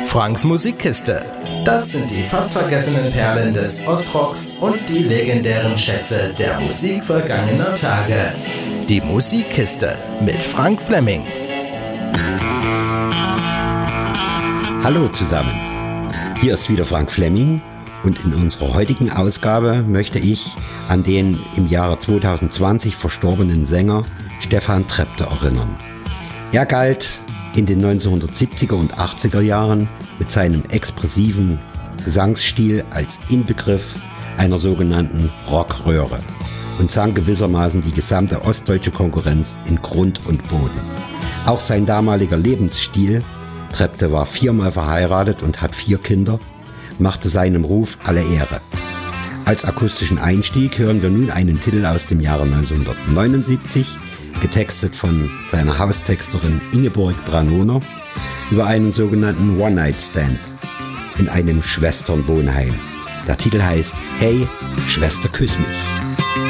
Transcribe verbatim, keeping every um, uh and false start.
Franks Musikkiste. Das sind die fast vergessenen Perlen des Ostrocks und die legendären Schätze der Musik vergangener Tage. Die Musikkiste mit Frank Fleming. Hallo zusammen, hier ist wieder Frank Fleming und in unserer heutigen Ausgabe möchte ich an den im Jahre zwanzig zwanzig verstorbenen Sänger Stefan Trepte erinnern. Er galt in den neunzehnhundertsiebziger und achtziger Jahren mit seinem expressiven Gesangsstil als Inbegriff einer sogenannten Rockröhre und sang gewissermaßen die gesamte ostdeutsche Konkurrenz in Grund und Boden. Auch sein damaliger Lebensstil, Trepte war viermal verheiratet und hat vier Kinder, machte seinem Ruf alle Ehre. Als akustischen Einstieg hören wir nun einen Titel aus dem Jahre neunzehnhundertneunundsiebzig, getextet von seiner Haustexterin Ingeborg Branoner, über einen sogenannten One-Night-Stand in einem Schwesternwohnheim. Der Titel heißt Hey, Schwester, küss mich.